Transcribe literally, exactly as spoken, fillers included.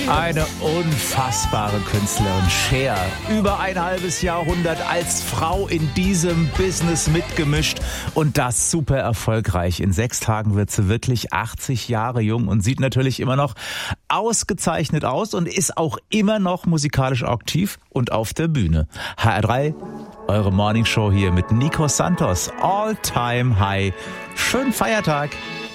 Eine unfassbare Künstlerin, Cher. Über ein halbes Jahrhundert als Frau in diesem Business mitgemischt und das super erfolgreich. In sechs Tagen wird sie wirklich achtzig Jahre jung und sieht natürlich immer noch ausgezeichnet aus und ist auch immer noch musikalisch aktiv und auf der Bühne. H R drei, eure Morningshow hier mit Nico Santos. All time high. Schönen Feiertag.